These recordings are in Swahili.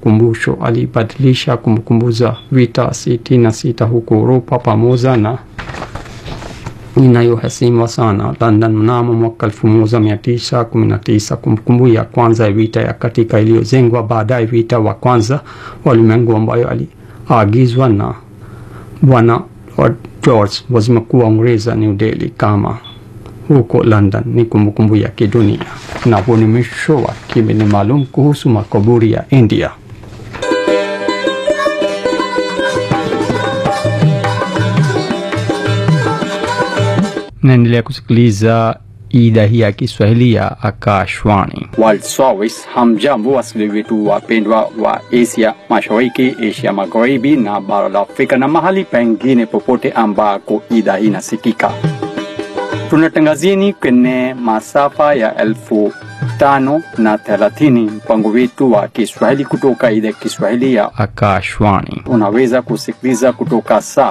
ukumbusho alibadilisha kumbukumbu za vita 66 huko Europa pamoja na inayoheshimiwa sana London mnamo mwaka 1919. Kumbukumbu ya kwanza ya vita ya katika iliyojengwa baadaye vita wa kwanza wa ulimwengu ambayo aliagizwa na Bwana Lord George waziri mkuu wa Uingereza New Delhi kama huko London ni kumbukumbu ya kidunia. Na huo ni mwisho wa kipindi maalum kuhusu makaburi ya India. Naendelea kusikiliza idhaa hii ya Kiswahili ya Akashwani World Service. Hamjambo wasikilizaji wetu wapendwa wa Asia Mashariki, Asia Magharibi na bara la Afrika na mahali pengine popote ambako idhaa hii inasikika. Tunatangazieni kwenye masafa ya 1530 mpango wetu wa Kiswahili kutoka idhaa ya Kiswahili ya Akashwani. Unaweza kusikiliza kutoka saa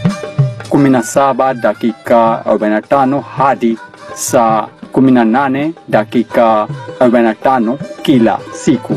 17 dakika 45 hadi saa 18 dakika 45 kila siku.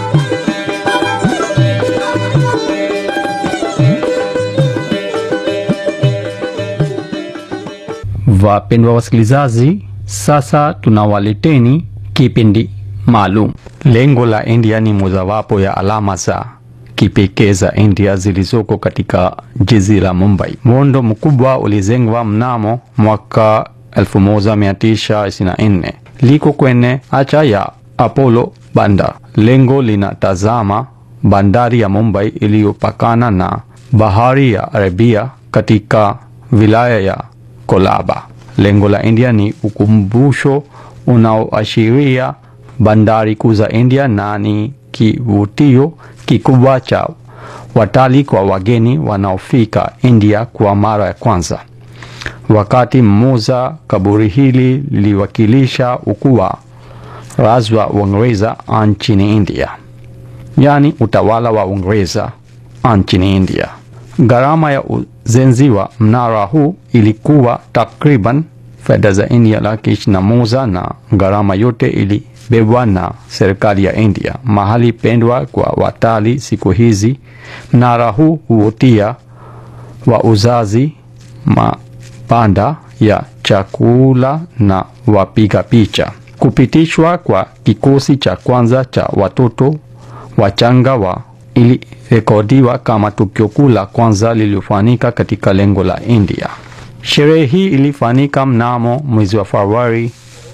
Wapendwa wasikilizaji, sasa tunawaleteni kipindi maalum. Lengo la India ni mojawapo ya alama za kipekee za India zilizoko katika jiji la Mumbai. Muundo mkubwa ulijengwa mnamo mwaka 1924. Liko kwenye acha ya Apollo Bandar. Lengo linatazama bandari ya Mumbai iliyopakana na bahari ya Arabia katika wilaya ya Kolaba. Lengo la India ni ukumbusho unaoashiria bandari kuu za India na ni kivutio kikubwa cha watalii kwa wageni wanaofika India kwa mara ya kwanza. Wakati mmoja kaburi hili liliwakilisha ukuu wa razi wa Uingereza nchini India, yani utawala wa Uingereza nchini India. Gharama ya ujenzi wa mnara huu ilikuwa takriban fedha za India $1,000 na gharama yote ilibebwa na serikali ya India. Mahali pendwa kwa watalii siku hizi, mnara huu huvutia wauzaji, mabanda ya chakula na wapiga picha. Kupitishwa kwa kikosi cha kwanza cha watoto wachanga wa ilirekodiwa kama tukio kuu la kwanza lililofanyika katika lengo la India. Sherehe hii ilifanyika mnamo mwezi wa Februari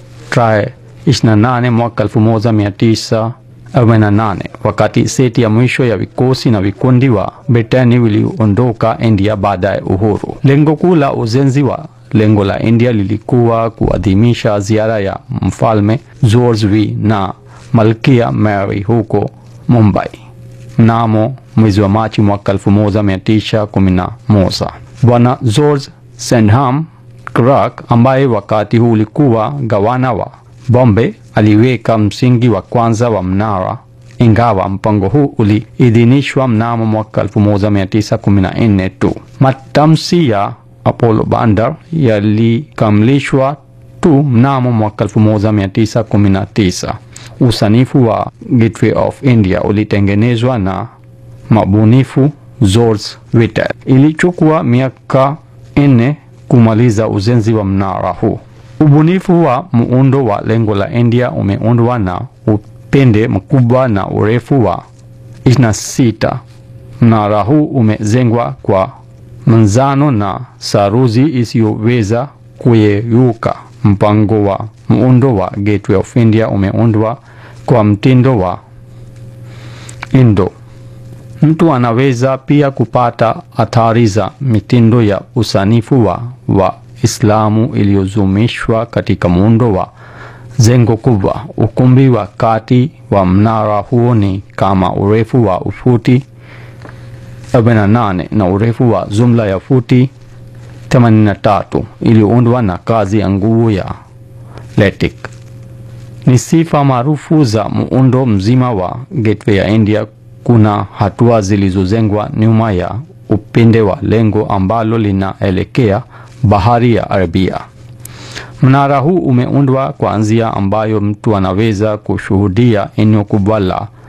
28 mwaka 1948, wakati seti ya mwisho ya vikosi na vikundi wa Britani viliondoka India baada ya uhuru. Lengo kuu la ujenzi wa lengo la India lilikuwa kuadhimisha ziara ya mfalme George V na Malkia Mary huko Mumbai mnamo mwezi wa Machi mwaka 1911. Bwana George Sandham Clark ambaye wakati huu ulikuwa gavana wa Bombay aliweka msingi wa kwanza wa mnara, ingawa mpango huu uliidhinishwa mnamo mwaka 1914 tu. Matamshi ya Apollo Bandar yalikamilishwa tu mnamo mwaka 1919. Usanifu wa Gateway of India ulitengenezwa na mabunifu George Whitel. Ilichukua miaka 4 kumaliza ujenzi wa mnara huu. Ubunifu wa muundo wa lengo la India umeundwa na upinde mkubwa na urefu wa 26. Mnara huu umejengwa kwa manzano na saruji isiyoweza kuyeyuka. Mpango wa muundo wa Gateway of India umeundwa kwa mtindo wa Indo. Mtu anaweza pia kupata athari za mitindo ya usanifu wa Islamu iliyozumishwa katika muundo wa jengo kubwa. Ukumbi wa kati wa mnara huo ni kama urefu wa futi 48 na urefu wa jumla ya futi 83 iliyoundwa na kazi ya nguvu ya LATIK. Ni sifa maarufu za muundo mzima wa Gateway ya India. Kuna hatua zilizojengwa nyuma ya upinde wa lengo ambalo linaelekea bahari ya Arabia. Mnara huu umeundwa kwa njia ambayo mtu anaweza kushuhudia eneo kubwa la